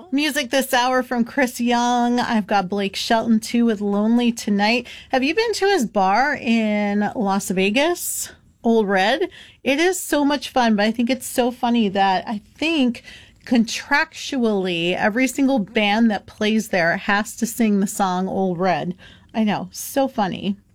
Music this hour from Chris Young. I've got Blake Shelton too with Lonely Tonight. Have you been to his bar in Las Vegas? Old Red? It is so much fun, but I think it's so funny that I think contractually every single band that plays there has to sing the song Old Red. I know, so funny.